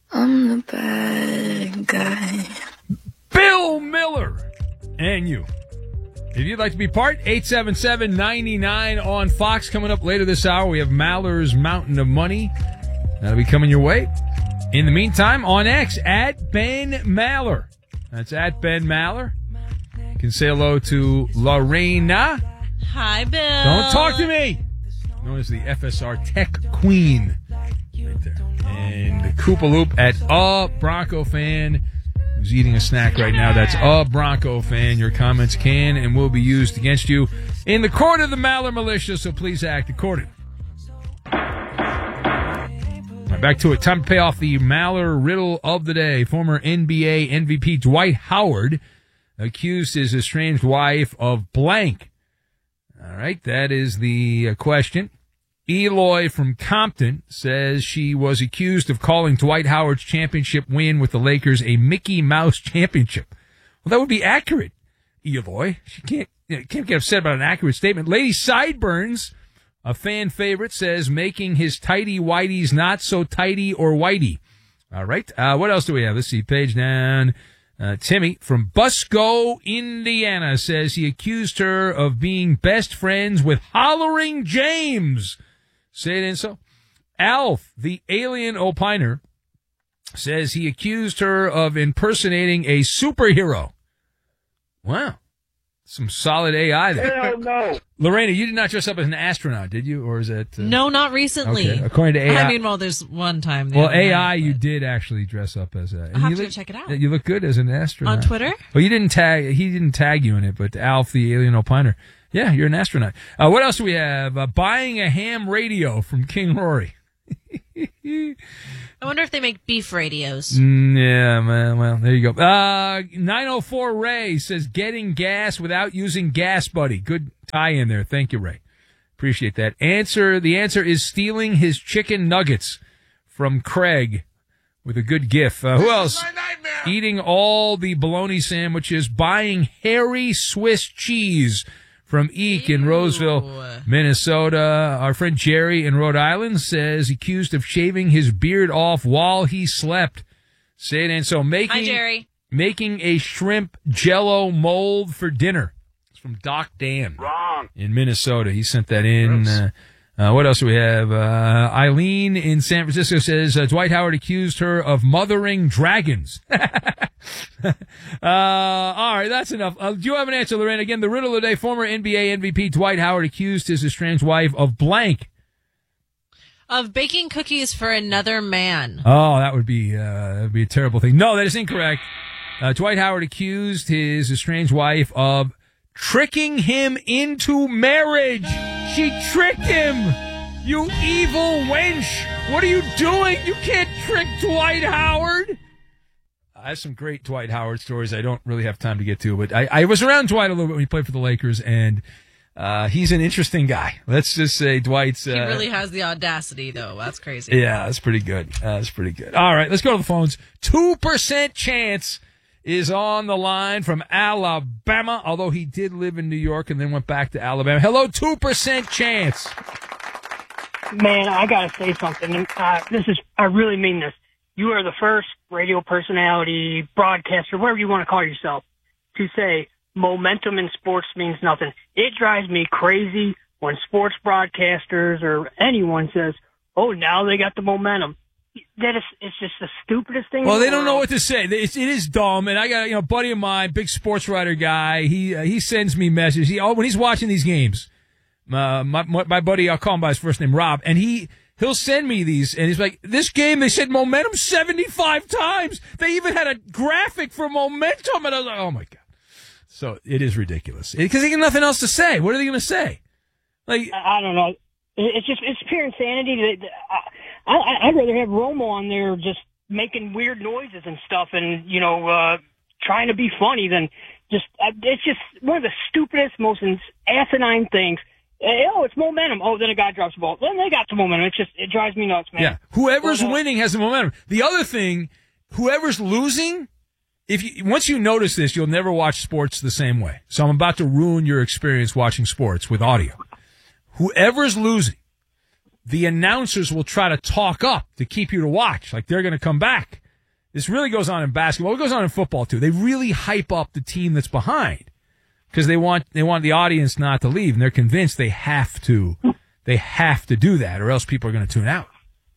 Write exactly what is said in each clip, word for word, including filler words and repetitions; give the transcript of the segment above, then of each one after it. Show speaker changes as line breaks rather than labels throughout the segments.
I'm the bad guy.
Bill Miller and you. If you'd like to be part, eight seven seven, nine nine on Fox. Coming up later this hour, we have Maller's Mountain of Money. That'll be coming your way. In the meantime, on X, at Ben Maller. That's at Ben Maller. You can say hello to Lorena.
Hi, Bill.
Don't talk to me. Known as the F S R Tech Queen. Right there. And the Koopa Loop at a Bronco fan who's eating a snack right now. That's a Bronco fan. Your comments can and will be used against you in the court of the Maller Militia, so please act accordingly. Right, back to it. Time to pay off the Maller riddle of the day. Former N B A M V P Dwight Howard accused his estranged wife of blank. All right, that is the question. Eloy from Compton says she was accused of calling Dwight Howard's championship win with the Lakers a Mickey Mouse championship. Well, that would be accurate, Eloy. She can't, you know, can't get upset about an accurate statement. Lady Sideburns, a fan favorite, says making his tighty whities not so tighty or whitey. All right, uh, what else do we have? Let's see, page down. Uh, Timmy from Busco, Indiana, says he accused her of being best friends with Hollering James. Say it in so. Alf, the alien opiner, says he accused her of impersonating a superhero. Wow. Some solid A I there.
Hell no.
Lorena, you did not dress up as an astronaut, did you? Or is that... Uh...
No, not recently.
Okay. According to A I...
I mean, well, there's one time.
Well, A I, you did actually dress up as a...
I'll have
you
to
look,
check it out.
You look good as an astronaut.
On Twitter?
Well, you didn't tag... He didn't tag you in it, but Alf, the alien opiner. Yeah, you're an astronaut. Uh, what else do we have? Uh, buying a ham radio from King Rory.
I wonder if they make beef radios.
Mm, yeah, man. Well, there you go. Uh, nine oh four Ray says getting gas without using Gas Buddy. Good tie in there. Thank you, Ray. Appreciate that. Answer. The answer is stealing his chicken nuggets from Craig with a good gif. Uh, who else? Eating all the bologna sandwiches, buying hairy Swiss cheese from Eek in Roseville, Minnesota. Our friend Jerry in Rhode Island says accused of shaving his beard off while he slept. Say it and so making
Hi, Jerry.
making a shrimp jello mold for dinner. It's from Doc Dan.
Wrong.
In Minnesota. He sent that in. Uh, uh, what else do we have? Uh, Eileen in San Francisco says uh, Dwight Howard accused her of mothering dragons. uh, all right, that's enough. Uh, do you have an answer, Lorraine? Again, the riddle of the day, former N B A M V P Dwight Howard accused his estranged wife of blank.
Of baking cookies for another man.
Oh, that would be, uh, that would be a terrible thing. No, that is incorrect. Uh, Dwight Howard accused his estranged wife of tricking him into marriage. She tricked him. You evil wench. What are you doing? You can't trick Dwight Howard. I have some great Dwight Howard stories I don't really have time to get to, but I, I was around Dwight a little bit when he played for the Lakers, and uh, he's an interesting guy. Let's just say Dwight's... Uh,
he really has the audacity, though. That's crazy.
Yeah, that's pretty good. Uh, that's pretty good. All right, let's go to the phones. two percent chance is on the line from Alabama, although he did live in New York and then went back to Alabama. Hello, two percent chance.
Man, I gotta say something. And, uh, this is, I really mean this. You are the first radio personality, broadcaster, whatever you want to call yourself, to say momentum in sports means nothing. It drives me crazy when sports broadcasters or anyone says, oh, now they got the momentum. That is, it's just the stupidest thing.
Well,
in the
they don't know
world.
what to say. It's, it is dumb. And I got, you know, a buddy of mine, big sports writer guy. He uh, he sends me messages. He oh, when he's watching these games, uh, my my buddy, I'll call him by his first name, Rob, and he he'll send me these, and he's like, this game they said momentum seventy-five times. They even had a graphic for momentum, and I was like, oh my god. So it is ridiculous because they got nothing else to say. What are they going to say? Like
I, I don't know. It's just it's pure insanity. I, I, I'd rather have Romo on there just making weird noises and stuff, and you know, uh, trying to be funny than just. Uh, it's just one of the stupidest, most asinine things. Uh, oh, it's momentum. Oh, then a guy drops the ball. Then they got the momentum. It's just it drives me nuts, man.
Yeah, whoever's
well,
winning has the momentum. The other thing, whoever's losing, if you once you notice this, you'll never watch sports the same way. So I'm about to ruin your experience watching sports with audio. Whoever's losing, the announcers will try to talk up to keep you to watch, like they're going to come back. This really goes on in basketball. It goes on in football too. They really hype up the team that's behind because they want they want the audience not to leave, and they're convinced they have to they have to do that, or else people are going to tune out.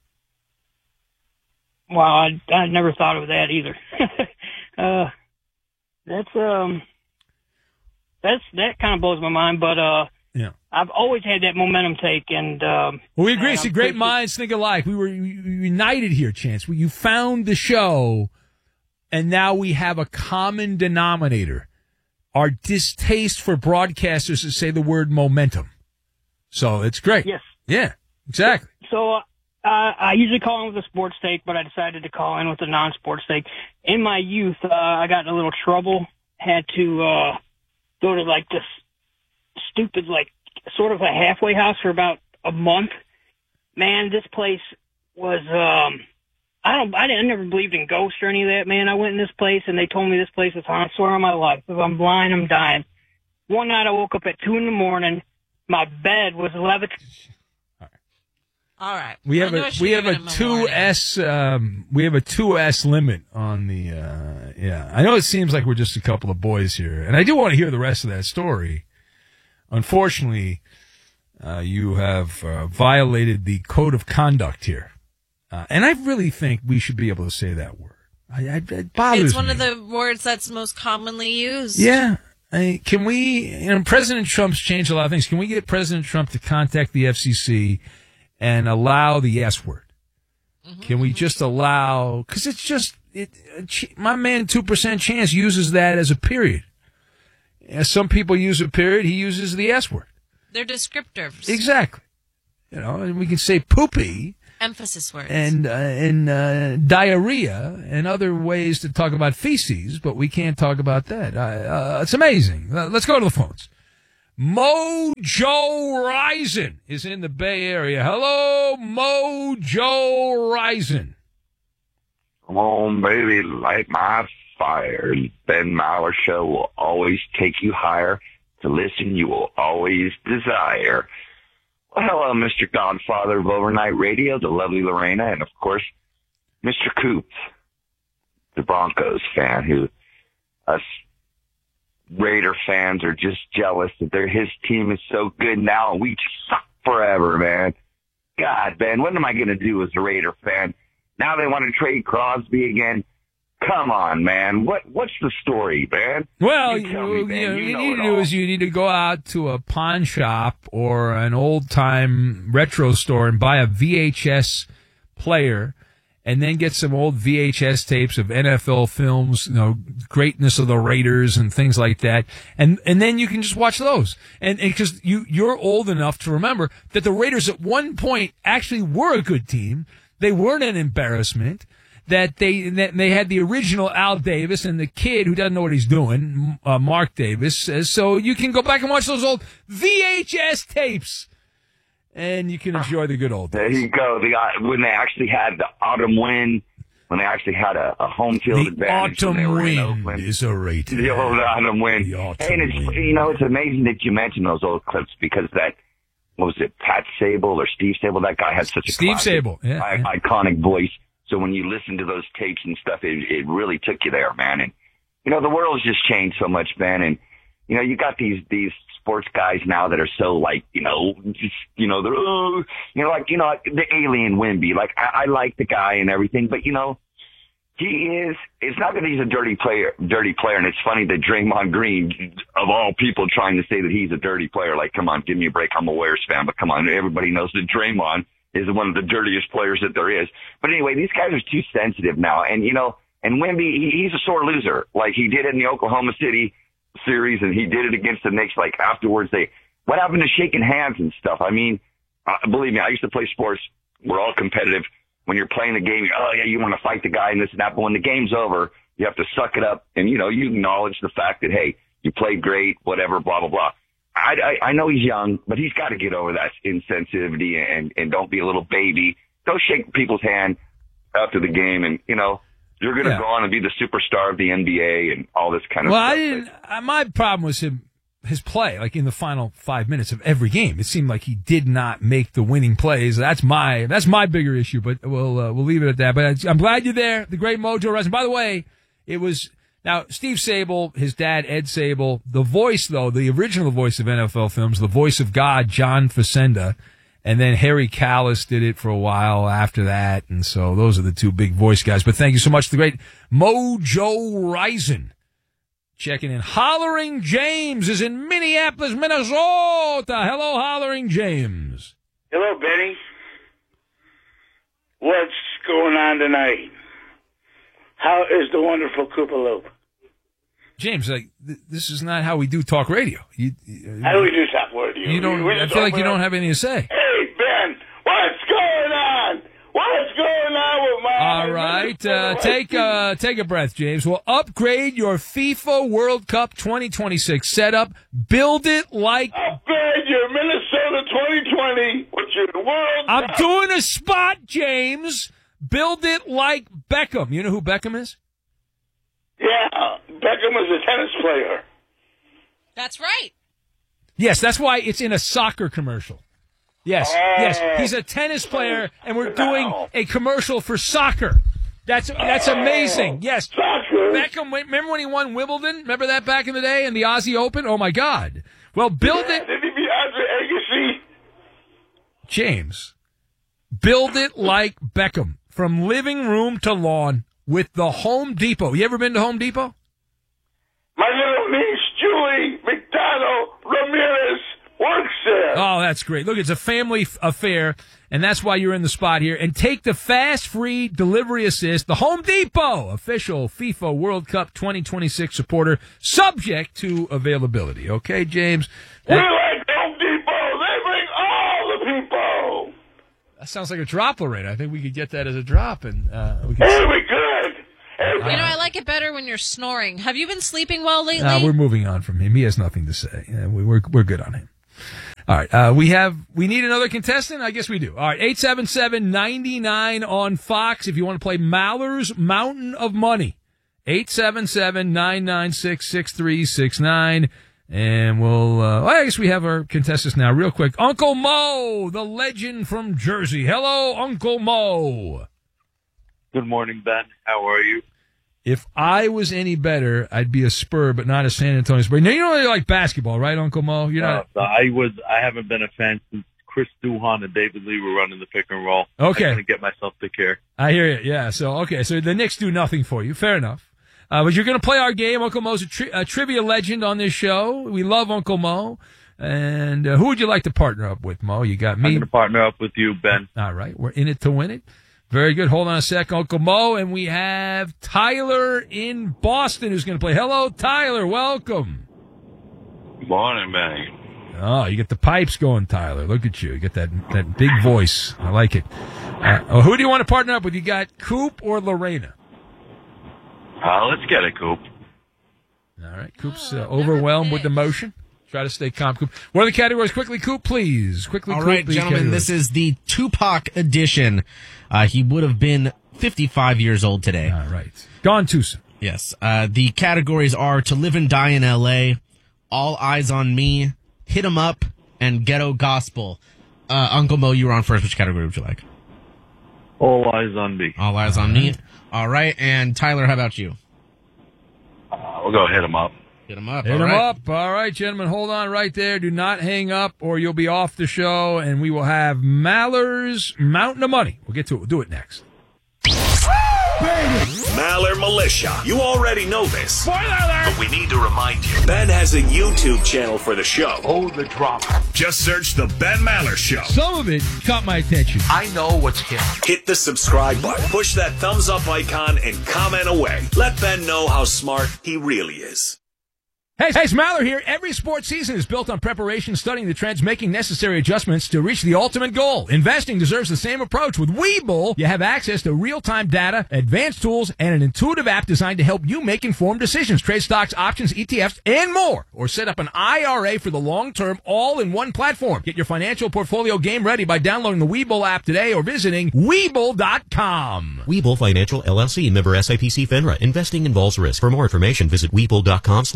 Wow, I I never thought of that either. uh, that's um, that's that kind of blows my mind, but uh.
Yeah,
I've always had that momentum take, and um,
well, we agree.
and
See,
I'm
great
pretty-
minds think alike. We were united here, Chance. You found the show, and now we have a common denominator: our distaste for broadcasters that say the word momentum. So it's great.
Yes.
Yeah. Exactly.
So uh, I usually call in with a sports take, but I decided to call in with a non-sports take. In my youth, uh, I got in a little trouble. Had to uh, go to like this stupid, like, sort of a halfway house for about a month. Man, this place was, um, I don't, I, didn't, I never believed in ghosts or any of that, man. I went in this place and they told me this place was haunted. I swear on my life. If I'm blind, I'm dying. One night I woke up at two in the morning. My bed was levitating.
All right.
We have
I knew
a
I should
we have
give
a
it him
two
warning.
S um we have a two S limit on the uh yeah. I know it seems like we're just a couple of boys here, and I do want to hear the rest of that story. Unfortunately, uh, you have uh, violated the code of conduct here, uh, and I really think we should be able to say that word. I, I, it bothers
It's one
me.
of the words that's most commonly used.
Yeah. I, can we, you know, President Trump's changed a lot of things. Can we get President Trump to contact the F C C and allow the S word? Mm-hmm. Can we just allow, because it's just, it, my man, two percent chance uses that as a period. As some people use a period, he uses the S word.
They're descriptors.
Exactly. You know, and we can say poopy.
Emphasis words.
And, uh, and uh, diarrhea and other ways to talk about feces, but we can't talk about that. Uh, uh, it's amazing. Uh, let's go to the phones. Mojo Rising is in the Bay Area. Hello, Mojo Rising.
Come on, baby, light my fire. Ben Maller Show will always take you higher. To listen, you will always desire. Well, hello, Mister Godfather of Overnight Radio, the lovely Lorena, and, of course, Mister Coop, the Broncos fan, who us Raider fans are just jealous that their his team is so good now, and we just suck forever, man. God, Ben, what am I going to do as a Raider fan? Now they want to trade Crosby again. Come on, man. What what's the story, man?
Well,
You
you,
tell me,
you,
man.
know,
You
you
know
need
it
to do
all.
is you need to go out to a pawn shop or an old time retro store and buy a V H S player, and then get some old V H S tapes of N F L films, you know, greatness of the Raiders and things like that, and and then you can just watch those. And because you you're old enough to remember that the Raiders at one point actually were a good team. They weren't an embarrassment. That they that they had the original Al Davis and the kid who doesn't know what he's doing, uh, Mark Davis. Uh, so you can go back and watch those old V H S tapes, and you can enjoy the good old
There
days.
you go. The, uh, when they actually had the autumn wind, when they actually had a, a home field
The
advantage. when
autumn
they were in
wind
Oakland.
is a rated.
The old autumn wind.
The autumn
and it's,
wind.
you know, it's amazing that you mentioned those old clips because that, what was it, Pat Sable or Steve Sable? That guy had such a
Steve
classic,
Sable, yeah,
I-
yeah.
iconic voice. So when you listen to those tapes and stuff, it, it really took you there, man. And, you know, the world's just changed so much, man. And, you know, you got these, these sports guys now that are so like, you know, just, you know, they're, oh, you know, like, you know, like the alien Wimby. Like, I, I like the guy and everything, but, you know, he is, it's not that he's a dirty player, dirty player. And it's funny that Draymond Green, of all people, trying to say that he's a dirty player. Like, come on, give me a break. I'm a Warriors fan, but come on, everybody knows that Draymond is one of the dirtiest players that there is. But anyway, these guys are too sensitive now. And, you know, and Wemby, he, he's a sore loser. Like, he did it in the Oklahoma City series, and he did it against the Knicks. Like, afterwards, they, what happened to shaking hands and stuff? I mean, uh, believe me, I used to play sports. We're all competitive. When you're playing the game, you're, oh, yeah, you want to fight the guy and this and that. But when the game's over, you have to suck it up. And, you know, you acknowledge the fact that, hey, you played great, whatever, blah, blah, blah. I, I, I know he's young, but he's got to get over that insensitivity and, and don't be a little baby. Don't shake people's hand after the game. And, you know, you're going to
Yeah.
go on and be the superstar of the N B A and all this kind of
Well,
stuff.
I didn't. Uh, my problem was him his play, like in the final five minutes of every game. It seemed like he did not make the winning plays. That's my that's my bigger issue, but we'll uh, we'll leave it at that. But I'm glad you're there. The great Mojo Rising. By the way, it was now Steve Sable, his dad Ed Sable, the voice though, the original voice of N F L films, the voice of God, John Facenda. And then Harry Callis did it for a while after that. And so those are the two big voice guys. But thank you so much to the great Mojo Rising. Checking in. Hollering James is in Minneapolis, Minnesota. Hello, Hollering James.
Hello, Benny. What's going on tonight? How is the wonderful Koopa Loop?
James, like th- this is not how we do talk radio. You, you,
how do we do talk radio?
You don't.
We,
I feel like you don't have anything to say.
Hey, Ben, what's going on? What's going on with my...
All right, uh, take uh, take a breath, James. We'll upgrade your FIFA World Cup twenty twenty-six setup. Build it like...
Upgrade your Minnesota twenty twenty. What's your World
I'm
Cup?
doing a spot, James. Build it like Beckham. You know who Beckham is?
Yeah, Beckham is a tennis player.
That's right.
Yes, that's why it's in a soccer commercial. Yes,
oh,
yes, he's a tennis player, and we're doing a commercial for soccer. That's that's amazing. Yes,
soccer.
Beckham. Remember when he won Wimbledon? Remember that back in the day in the Aussie Open? Oh my God! Well, build
yeah,
it.
Did he be Andre Agassi?
James, build it like Beckham, from living room to lawn with the Home Depot. You ever been to Home Depot?
My little niece Julie McDonald Ramirez works there.
Oh, that's great. Look, it's a family f- affair, and that's why you're in the spot here. And take the fast, free delivery assist. The Home Depot, official FIFA World Cup twenty twenty-six supporter, subject to availability. Okay, James?
We
That,
like Home Depot. They bring all the people.
that sounds like a drop, Lorraine. I think we could get that as a drop. and uh, we could.
Hey, we good. Hey,
You know, I like it better when you're snoring. Have you been sleeping well lately?
Uh, we're moving on from him. He has nothing to say. Uh, we, we're we're good on him. All right. Uh, we have we need another contestant. I guess we do. All right. eight seven seven, nine nine on Fox if you want to play Maller's Mountain of Money. eight seven seven, nine nine six, six three six nine. And we'll, uh, well, I guess we have our contestants now real quick. Uncle Mo, the legend from Jersey. Hello, Uncle Mo.
Good morning, Ben. How are you?
If I was any better, I'd be a Spur, but not a San Antonio Spur. Now, you don't really like basketball, right, Uncle Mo? You're not.
Uh, I was. I haven't been a fan since Chris Duhon and David Lee were running the pick and roll.
Okay.
I couldn't get myself to care.
I hear you. Yeah. So, okay. So the Knicks do nothing for you. Fair enough. Uh, but you're going to play our game. Uncle Mo's a, tri- a trivia legend on this show. We love Uncle Mo. And uh, who would you like to partner up with, Mo? You got me.
I'm going to partner up with you, Ben.
All right. We're in it to win it. Very good. Hold on a sec, Uncle Mo. And we have Tyler in Boston who's going to play. Hello, Tyler. Welcome.
Morning, Benny.
Oh, you get the pipes going, Tyler. Look at you. You get that that big voice. I like it. Uh, oh, who do you want to partner up with? You got Coop or Lorena?
Uh, let's get it, Coop.
All right. Coop's uh, overwhelmed with emotion. Try to stay calm, Coop. What are the categories? Quickly, Coop, please. Quickly,
All
Coop,
right,
the
gentlemen,
categories.
this is the Tupac edition. Uh, he would have been fifty-five years old today.
All right. Gone too soon.
Yes. Uh, the categories are To Live and Die in L A, All Eyes on Me, Hit 'em Up, and Ghetto Gospel. Uh, Uncle Mo, you were on first. Which category would you like?
All eyes on me.
All Eyes on Me. All right. And Tyler, how about you?
Uh, we'll go hit him up.
Hit 'em Up.
Hit
All
them
right.
up. All right, gentlemen, hold on right there. Do not hang up or you'll be off the show, and we will have Maller's Mountain of Money. We'll get to it. We'll do it next.
Maller Militia. You already know this.
Spoiler alert!
But we need to remind you. Ben has a YouTube channel for the show.
Oh, the drama.
Just search The Ben Maller Show.
Some of it caught my attention.
I know what's killing.
Hit the subscribe button. Push that thumbs up icon and comment away. Let Ben know how smart he really is.
Hey, hey, it's Maller here. Every sports season is built on preparation, studying the trends, making necessary adjustments to reach the ultimate goal. Investing deserves the same approach. With Webull, you have access to real-time data, advanced tools, and an intuitive app designed to help you make informed decisions. Trade stocks, options, E T Fs, and more. Or set up an I R A for the long term, all in one platform. Get your financial portfolio game ready by downloading the Webull app today or visiting Webull dot com.
Webull Financial, L L C, member S I P C FINRA. Investing involves risk. For more information, visit Webull dot com slash disclosure.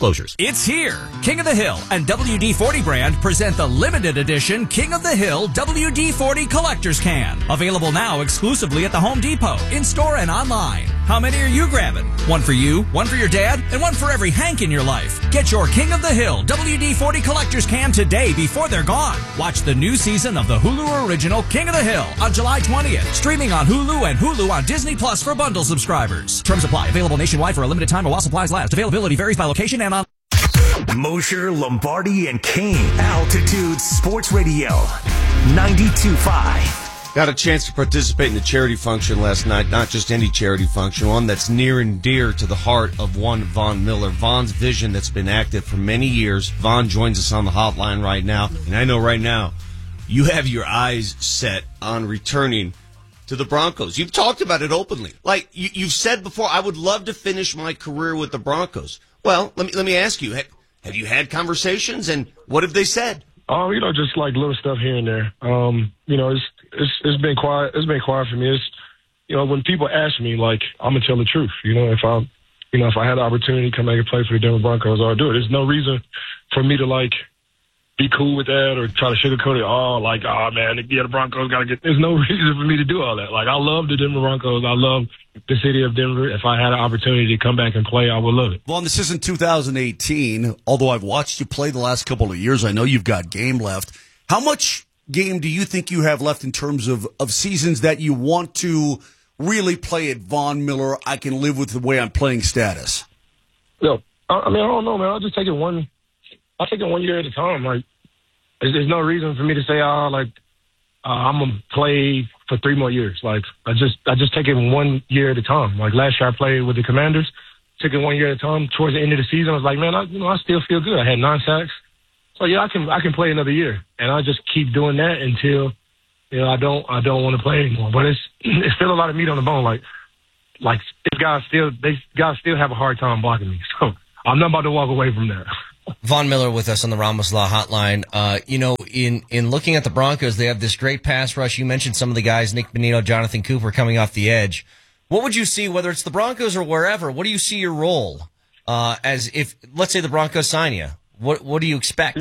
disclosures.
It's here. King of the Hill and W D forty brand present the limited edition King of the Hill W D forty Collector's Can. Available now exclusively at the Home Depot, in-store and online. How many are you grabbing? One for you, one for your dad, and one for every Hank in your life. Get your King of the Hill W D forty Collector's Can today before they're gone. Watch the new season of the Hulu original King of the Hill on July twentieth. Streaming on Hulu and Hulu on Disney Plus for bundle subscribers. Terms apply. Available nationwide for a limited time while supplies last. Availability varies by location and on...
Mosher, Lombardi, and Kane. Altitude Sports Radio. ninety-two point five.
Got a chance to participate in the charity function last night, not just any charity function, one that's near and dear to the heart of one Von Miller. Von's vision that's been active for many years. Von joins us on the hotline right now, and I know right now you have your eyes set on returning to the Broncos. You've talked about it openly. Like, you, you've said before, I would love to finish my career with the Broncos. Well, let me let me ask you, have, have you had conversations, and what have they said?
Oh, you know, just like little stuff here and there. Um, you know, it's it's it's been quiet. It's been quiet for me. It's, you know, when people ask me, like, I'm gonna tell the truth. You know, if I, you know, if I had the opportunity to come back and play for the Denver Broncos, I'll do it. There's no reason for me to like be cool with that or try to sugarcoat it. Oh, like, oh man, yeah, the Broncos gotta get. There's no reason for me to do all that. Like, I love the Denver Broncos. I love the city of Denver. If I had an opportunity to come back and play, I would love it.
Well, this isn't two thousand eighteen, although I've watched you play the last couple of years. I know you've got game left. How much game do you think you have left in terms of, of seasons that you want to really play at Von Miller, I can live with the way I'm playing status?
No, I, I mean, I don't know, man. I'll just take it one, I'll take it one year at a time. Like, there's, there's no reason for me to say, oh, like, uh, I'm going to play for three more years. Like, I just, I just take it one year at a time. Like, last year I played with the Commanders, took it one year at a time. Towards the end of the season, I was like, man, I, you know, I still feel good. I had nine sacks. So yeah, I can, I can play another year, and I just keep doing that until, you know, I don't, I don't want to play anymore. But it's, it's still a lot of meat on the bone. Like, like these guys still, they guys still have a hard time blocking me. So I'm not about to walk away from that.
Von Miller with us on the Ramos Law Hotline. Uh, you know, in, in looking at the Broncos, they have this great pass rush. You mentioned some of the guys, Nick Bonito, Jonathan Cooper, coming off the edge. What would you see, whether it's the Broncos or wherever, what do you see your role uh, as if, let's say the Broncos sign you? What what do you expect?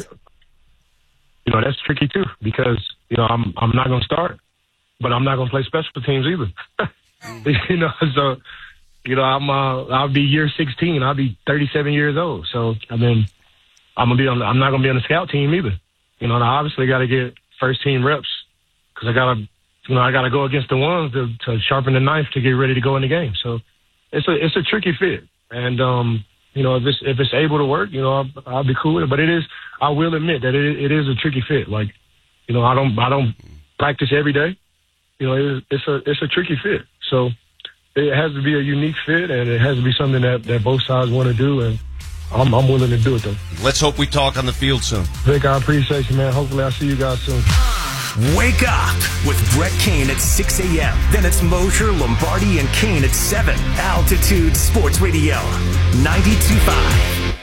You know, that's tricky too, because, you know, I'm I'm not going to start, but I'm not going to play special teams either. You know, so, you know, I'm uh, I'll be year sixteen. I'll be thirty-seven years old. So, I mean, I'm gonna be on. I'm not gonna be on the scout team either. You know, and I obviously got to get first team reps because I gotta, you know, I gotta go against the ones to, to sharpen the knife to get ready to go in the game. So, it's a it's a tricky fit, and um. You know, if it's if it's able to work, you know, I'll, I'll be cool with it. But it is, I will admit that it, it is a tricky fit. Like, you know, I don't I don't practice every day. You know, it is, it's a it's a tricky fit. So it has to be a unique fit, and it has to be something that, that both sides want to do. And I'm I'm willing to do it though.
Let's hope we talk on the field soon.
Vic, I appreciate you, man. Hopefully, I'll see you guys soon.
Wake up with Brett Kane at six a.m. Then it's Mosher, Lombardi, and Kane at seven. Altitude Sports Radio, ninety-two point five.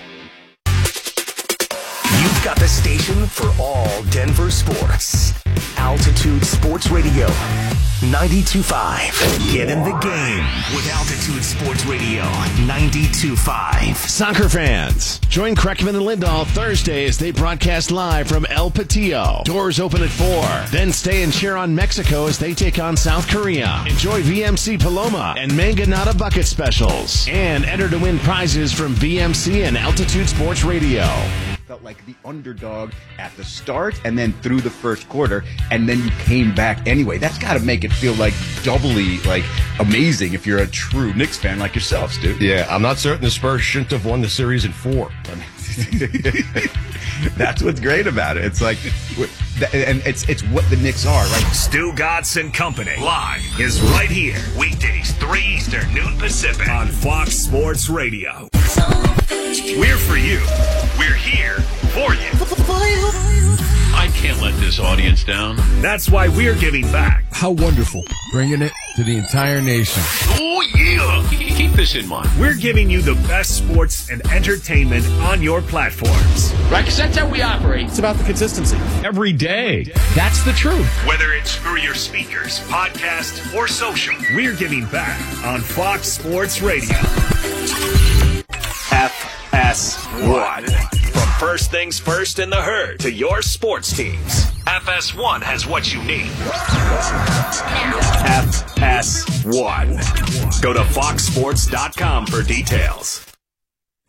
You've got the station for all Denver sports. Altitude Sports Radio, ninety-two point five. Get in the game with Altitude Sports Radio, ninety-two point five.
Soccer fans, join Kreckman and Lindahl Thursday as they broadcast live from El Patillo. Doors open at four. Then stay and cheer on Mexico as they take on South Korea. Enjoy V M C Paloma and Manganata bucket specials. And enter to win prizes from V M C and Altitude Sports Radio.
Felt like the underdog at the start and then through the first quarter, and then you came back anyway. That's got to make it feel like doubly like amazing if you're a true Knicks fan like yourself, Stu.
Yeah, I'm not certain the Spurs shouldn't have won the series in four.
That's what's great about it. It's like, and it's it's what the Knicks are, right?
Stu Godson Company live is right here weekdays three Eastern, noon Pacific on Fox Sports Radio. We're for you. We're here for you.
I can't let this audience down.
That's why we're giving back.
How wonderful. Bringing it to the entire nation.
Oh, yeah. Keep this in mind.
We're giving you the best sports and entertainment on your platforms.
Right, because that's how we operate.
It's about the consistency. Every day. That's the truth.
Whether it's through your speakers, podcast, or social, we're giving back on Fox Sports Radio.
F F
S one. From first things first in the herd to your sports teams, F S one has what you need. F S one. Go to fox sports dot com for details.